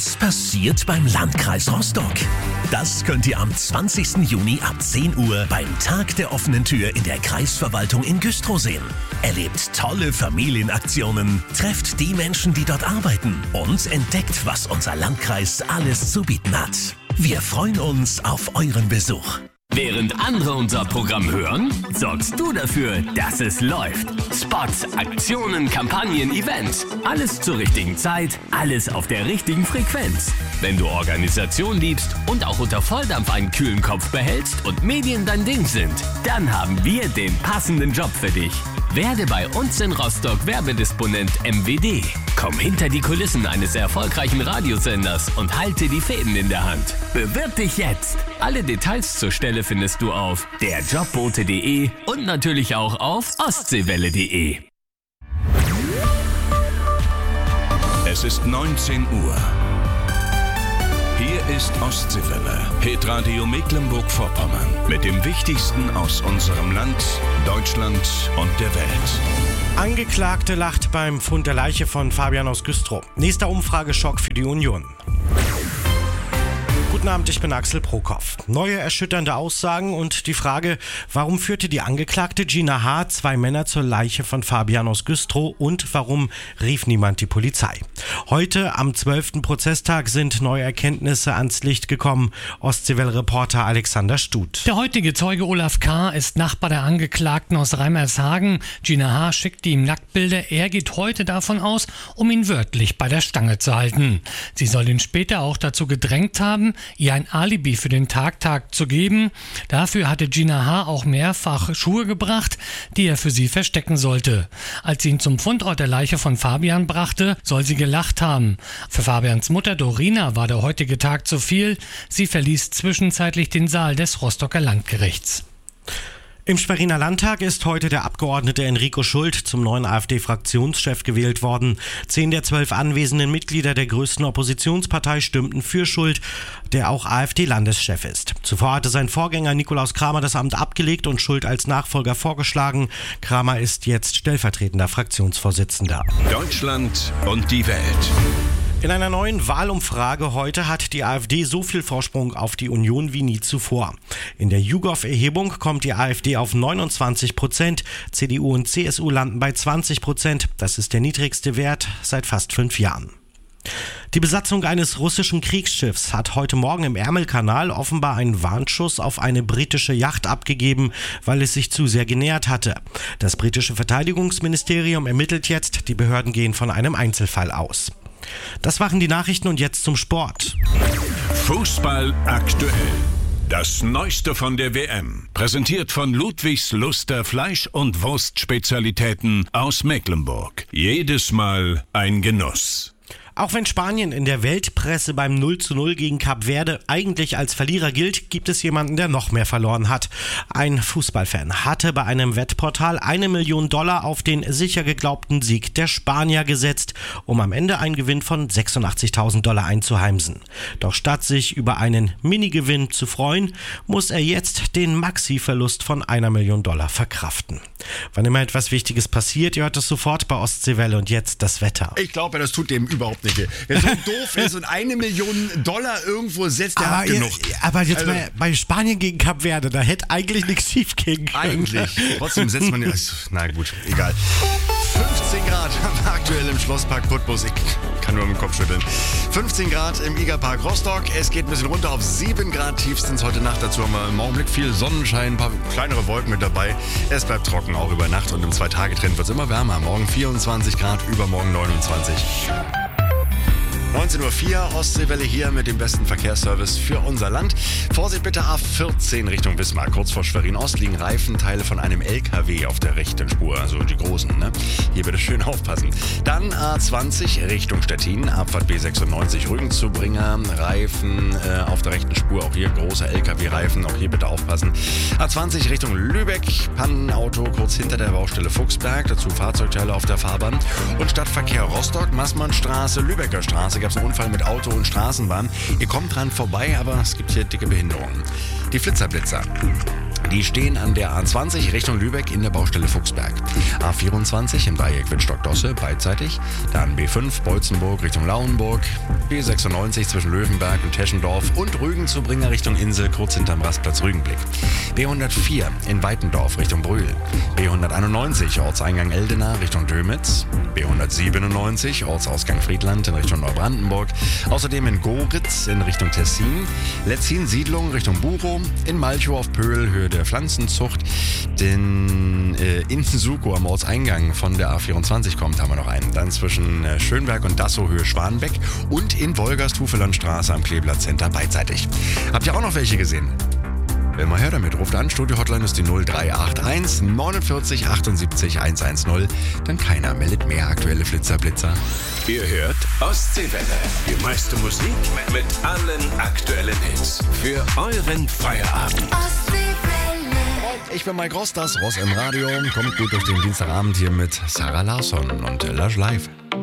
Was passiert beim Landkreis Rostock? Das könnt ihr am 20. Juni ab 10 Uhr beim Tag der offenen Tür in der Kreisverwaltung in Güstrow sehen. Erlebt tolle Familienaktionen, trefft die Menschen, die dort arbeiten und entdeckt, was unser Landkreis alles zu bieten hat. Wir freuen uns auf euren Besuch. Während andere unser Programm hören, sorgst du dafür, dass es läuft. Spots, Aktionen, Kampagnen, Events. Alles zur richtigen Zeit, alles auf der richtigen Frequenz. Wenn du Organisation liebst und auch unter Volldampf einen kühlen Kopf behältst und Medien dein Ding sind, dann haben wir den passenden Job für dich. Werde bei uns in Rostock Werbedisponent MWD. Komm hinter die Kulissen eines erfolgreichen Radiosenders und halte die Fäden in der Hand. Bewirb dich jetzt! Alle Details zur Stelle findest du auf derjobbote.de und natürlich auch auf ostseewelle.de. Es ist 19 Uhr. Hier ist Ostseewelle, Hitradio Mecklenburg-Vorpommern. Mit dem Wichtigsten aus unserem Land, Deutschland und der Welt. Angeklagte lacht beim Fund der Leiche von Fabian aus Güstrow. Nächster Umfrageschock für die Union. Guten Abend, ich bin Axel Prokop. Neue erschütternde Aussagen und die Frage, warum führte die Angeklagte Gina H. zwei Männer zur Leiche von Fabian aus Güstrow und warum rief niemand die Polizei? Heute, am 12. Prozesstag, sind neue Erkenntnisse ans Licht gekommen. Ostseewelle-Reporter Alexander Stut. Der heutige Zeuge Olaf K. ist Nachbar der Angeklagten aus Reimershagen. Gina H. schickte ihm Nacktbilder. Er geht heute davon aus, um ihn wörtlich bei der Stange zu halten. Sie soll ihn später auch dazu gedrängt haben, ihr ein Alibi für den Tag zu geben. Dafür hatte Gina H. auch mehrfach Schuhe gebracht, die er für sie verstecken sollte. Als sie ihn zum Fundort der Leiche von Fabian brachte, soll sie gelacht haben. Für Fabians Mutter Dorina war der heutige Tag zu viel. Sie verließ zwischenzeitlich den Saal des Rostocker Landgerichts. Im Schweriner Landtag ist heute der Abgeordnete Enrico Schult zum neuen AfD-Fraktionschef gewählt worden. 10 der 12 anwesenden Mitglieder der größten Oppositionspartei stimmten für Schult, der auch AfD-Landeschef ist. Zuvor hatte sein Vorgänger Nikolaus Kramer das Amt abgelegt und Schult als Nachfolger vorgeschlagen. Kramer ist jetzt stellvertretender Fraktionsvorsitzender. Deutschland und die Welt. In einer neuen Wahlumfrage heute hat die AfD so viel Vorsprung auf die Union wie nie zuvor. In der YouGov-Erhebung kommt die AfD auf 29%, CDU und CSU landen bei 20%. Das ist der niedrigste Wert seit fast 5 Jahren. Die Besatzung eines russischen Kriegsschiffs hat heute Morgen im Ärmelkanal offenbar einen Warnschuss auf eine britische Yacht abgegeben, weil es sich zu sehr genähert hatte. Das britische Verteidigungsministerium ermittelt jetzt, die Behörden gehen von einem Einzelfall aus. Das waren die Nachrichten und jetzt zum Sport. Fußball aktuell. Das Neueste von der WM. Präsentiert von Ludwigs Luster Fleisch- und Wurstspezialitäten aus Mecklenburg. Jedes Mal ein Genuss. Auch wenn Spanien in der Weltpresse beim 0:0 gegen Kap Verde eigentlich als Verlierer gilt, gibt es jemanden, der noch mehr verloren hat. Ein Fußballfan hatte bei einem Wettportal $1 Million auf den sicher geglaubten Sieg der Spanier gesetzt, um am Ende einen Gewinn von $86.000 einzuheimsen. Doch statt sich über einen Minigewinn zu freuen, muss er jetzt den Maxi-Verlust von $1 Million verkraften. Wann immer etwas Wichtiges passiert, ihr hört es sofort bei Ostseewelle und jetzt das Wetter. Ich glaube, das tut dem überhaupt nicht. Wer so doof ist und $1 Million irgendwo setzt, der hat genug. Aber jetzt bei Spanien gegen Kap Verde, da hätte eigentlich nichts schief gehen können. Eigentlich. Trotzdem setzt man ja. Na gut, egal. 15 Grad aktuell im Schlosspark Putbus. Ich kann nur mit dem Kopf schütteln. 15 Grad im Igerpark Rostock. Es geht ein bisschen runter auf 7 Grad tiefstens heute Nacht. Dazu haben wir im Augenblick viel Sonnenschein, ein paar kleinere Wolken mit dabei. Es bleibt trocken, auch über Nacht. Und im 2-Tage-Trend wird es immer wärmer. Morgen 24 Grad, übermorgen 29. 19.04 Uhr, Ostseewelle hier mit dem besten Verkehrsservice für unser Land. Vorsicht bitte A14 Richtung Wismar. Kurz vor Schwerin-Ost liegen Reifenteile von einem LKW auf der rechten Spur, also die großen, ne? Hier bitte schön aufpassen. Dann A20 Richtung Stettin, Abfahrt B96 Rügenzubringer, Reifen auf der rechten Spur, auch hier große LKW-Reifen, auch hier bitte aufpassen. A20 Richtung Lübeck, Pannenauto kurz hinter der Baustelle Fuchsberg, dazu Fahrzeugteile auf der Fahrbahn. Und Stadtverkehr Rostock, Maßmannstraße, Lübecker Straße. Gab es einen Unfall mit Auto und Straßenbahn. Ihr kommt dran vorbei, aber es gibt hier dicke Behinderungen. Die Blitzerblitzer. Die stehen an der A20 Richtung Lübeck in der Baustelle Fuchsberg. A24 im Dreieck Wittstock-Dosse beidseitig. Dann B5 Bolzenburg Richtung Lauenburg. B96 zwischen Löwenberg und Teschendorf und Rügen zu Bringer Richtung Insel, kurz hinterm Rastplatz Rügenblick. B104 in Weitendorf Richtung Brühl. B191 Ortseingang Eldena Richtung Dömitz. B197 Ortsausgang Friedland in Richtung Neubrandenburg. Außerdem in Goritz in Richtung Tessin. Letzin Siedlung Richtung Buchow. In Malchow auf Pöhl Höhe der Pflanzenzucht. In Suko am Ortseingang von der A24 kommt, haben wir noch einen. Dann zwischen Schönberg und Dassow Höhe Schwanbeck. Und in Wolgast Hufelandstraße am Kleeblatt Center beidseitig. Habt ihr auch noch welche gesehen? Wenn mal her damit, ruft an, Studio-Hotline ist die 0381 49 78 110. Dann keiner meldet mehr aktuelle Flitzer. Ihr hört Ostseewelle. Die meiste Musik mit allen aktuellen Hits. Für euren Feierabend. Ich bin Mike Ross, das Ross im Radio. Kommt gut durch den Dienstagabend hier mit Sarah Larsson und Lush Live.